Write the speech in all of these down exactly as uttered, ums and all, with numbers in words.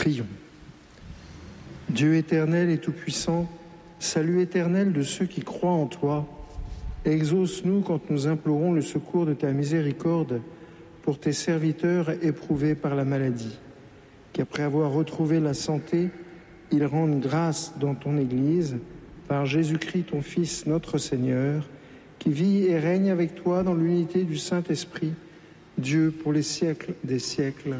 Prions. Dieu éternel et tout-puissant, salut éternel de ceux qui croient en toi, exauce-nous quand nous implorons le secours de ta miséricorde pour tes serviteurs éprouvés par la maladie, qu'après avoir retrouvé la santé, ils rendent grâce dans ton Église, par Jésus-Christ ton Fils, notre Seigneur, qui vit et règne avec toi dans l'unité du Saint-Esprit, Dieu pour les siècles des siècles.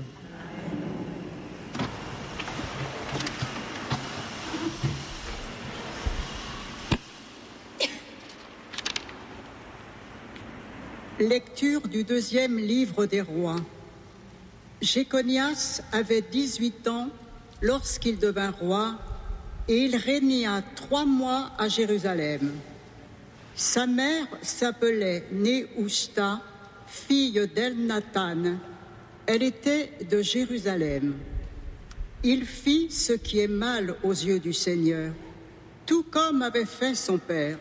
Lecture du deuxième livre des rois. Jéconias avait dix-huit ans lorsqu'il devint roi et il régna trois mois à Jérusalem. Sa mère s'appelait Néhushta, fille d'Elnathan. Elle était de Jérusalem. Il fit ce qui est mal aux yeux du Seigneur, tout comme avait fait son père.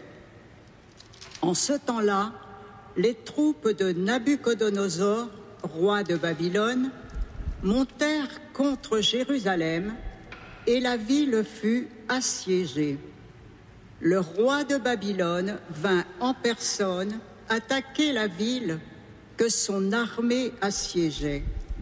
En ce temps-là, les troupes de Nabuchodonosor, roi de Babylone, montèrent contre Jérusalem et la ville fut assiégée. Le roi de Babylone vint en personne attaquer la ville que son armée assiégeait.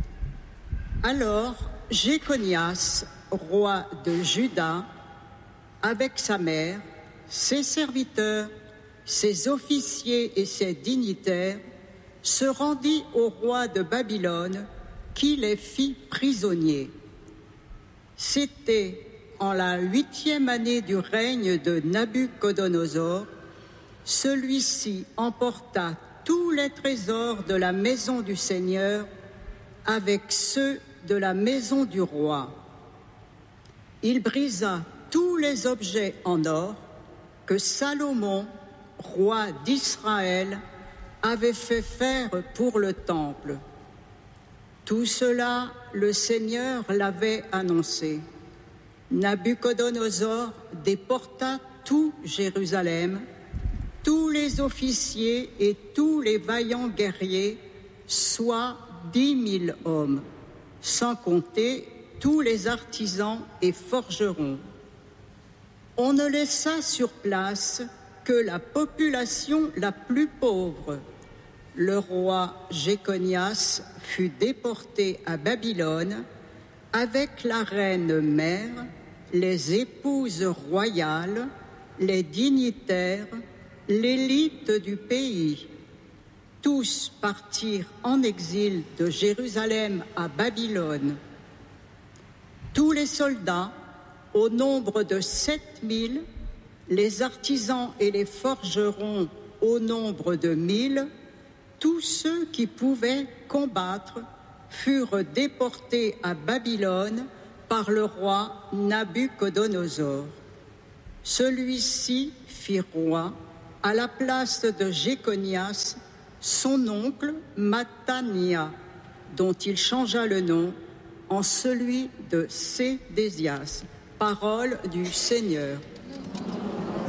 Alors Jéconias, roi de Juda, avec sa mère, ses serviteurs, ses officiers et ses dignitaires, se rendit au roi de Babylone, qui les fit prisonniers. C'était en la huitième année du règne de Nabuchodonosor. Celui-ci emporta tous les trésors de la maison du Seigneur avec ceux de la maison du roi. Il brisa tous les objets en or que Salomon, roi d'Israël, avait fait faire pour le temple. Tout cela, le Seigneur l'avait annoncé. Nabuchodonosor déporta tout Jérusalem, tous les officiers et tous les vaillants guerriers, soit dix mille hommes, sans compter tous les artisans et forgerons. On ne laissa sur place que la population la plus pauvre. Le roi Jéconias fut déporté à Babylone avec la reine mère, les épouses royales, les dignitaires, l'élite du pays. Tous partirent en exil de Jérusalem à Babylone. Tous les soldats, au nombre de sept mille, les artisans et les forgerons au nombre de mille, tous ceux qui pouvaient combattre furent déportés à Babylone par le roi Nabuchodonosor. Celui-ci fit roi à la place de Jéconias, son oncle Mattania, dont il changea le nom en celui de Sédécias. Parole du Seigneur.